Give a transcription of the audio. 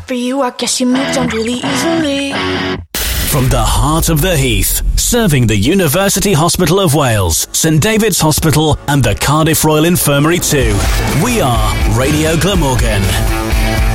For you, I guess you moved on really easily. From the heart of the Heath, serving the University Hospital of Wales, St David's Hospital and the Cardiff Royal Infirmary too. We are Radio Glamorgan.